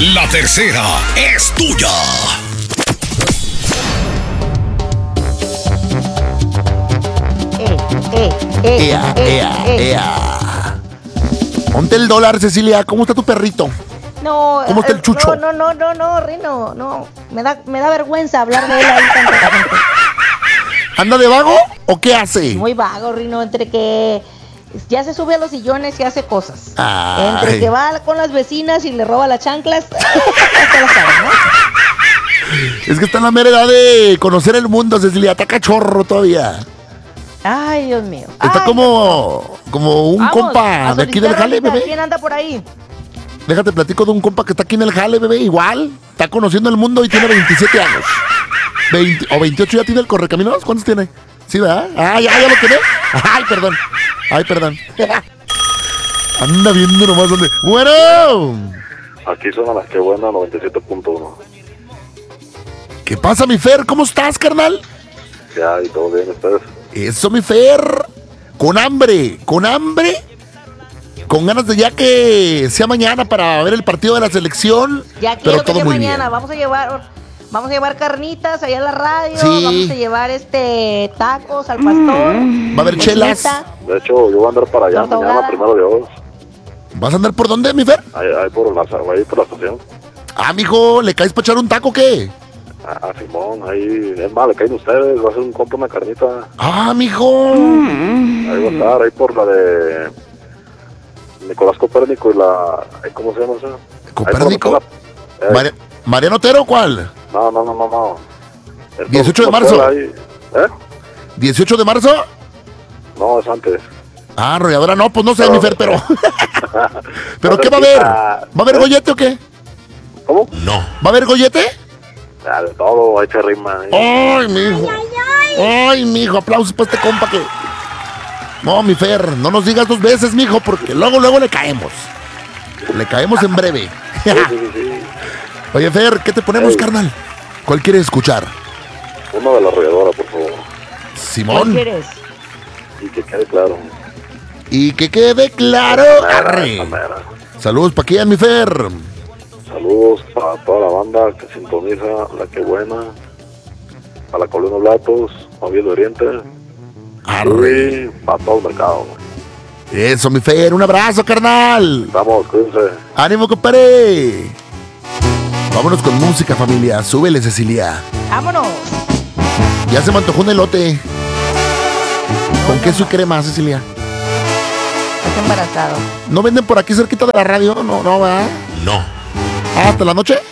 La tercera es tuya. Ponte el dólar, Cecilia. ¿Cómo está tu perrito? No. ¿Cómo está el chucho? No, Rino, no. Me da vergüenza hablar de él ahí tanta gente. ¿Anda de vago o qué hace? Muy vago, Rino, entre que ya se sube a los sillones y hace cosas. Ay. Entre que va con las vecinas y le roba las chanclas. Ya lo sabes, ¿no? Es que está en la mera edad de conocer el mundo, Cecilia. Está cachorro todavía. Ay, Dios mío. Está como un Vamos, compa a de aquí del solicitar jale, ahorita. bebé. ¿Quién anda por ahí? Déjate platico de un compa que está aquí en el jale, bebé. Igual. Está conociendo el mundo y tiene 27 años. 20 o 28 ya tiene el correcaminos. ¿Cuántos tiene? Sí, ¿verdad? Ah, ya lo tiene. Ay, perdón. Anda viendo nomás dónde. Bueno. Aquí son a las que buena 97.1. ¿Qué pasa, mi Fer? ¿Cómo estás, carnal? Ya, y todo bien, ustedes. Eso, mi Fer. Con hambre. Con ganas de ya que sea mañana para ver el partido de la selección. Ya pero quiero que todo sea muy mañana. bien. Vamos a llevar carnitas allá a la radio. Sí. Vamos a llevar tacos al pastor. Va a haber chelas. De hecho, yo voy a andar para allá Torta mañana, ahogada. primero de Dios. ¿Vas a andar por dónde, mi Fer? Ahí por la estación. Ah, mijo, ¿le caes para echar un taco o qué? Simón, ahí, es más, le caen ustedes, va a hacer un compra una carnita. Ah, mijo. Ahí va a estar, ahí por la de Nicolás Copérnico y la, ¿cómo se llama esa? ¿Copérnico? Ahí por la- ¿Mariano Otero cuál? No. El 18 de por- marzo. ahí, ¿18 de marzo? No, es antes. Ah, arrolladora, no, pues no sé, No. mi Fer, pero... ¿Pero qué va a haber? ¿Va a haber gollete o qué? ¿Cómo? No. ¿Va a haber gollete? Ya, de todo, hay que rima. Ay, mijo, aplausos para este compa que... No, mi Fer, no nos digas 2 veces, mijo, porque luego le caemos. Le caemos en breve. Sí. Oye, Fer, ¿qué te ponemos, carnal? ¿Cuál quieres escuchar? Uno de la arrolladora, por favor. ¿Cuál Simón. quieres? Y que quede claro. Y que quede claro. Arre. Esa mera. Saludos pa' quién, mi Fer. Saludos para toda la banda que sintoniza La Que Buena, a la Colonia Blatos, Oviedo Oriente, Arre. y para todo el mercado. Eso, mi Fer, un abrazo, carnal. Vamos, cuídense. Ánimo, compadre. Vámonos con música, familia. Súbele, Cecilia. ¡Vámonos! Ya se me antojó un elote. ¿Con queso y crema, Cecilia? Estás embarazado. ¿No venden por aquí cerquita de la radio? No, ¿verdad? No. ¿Hasta la noche?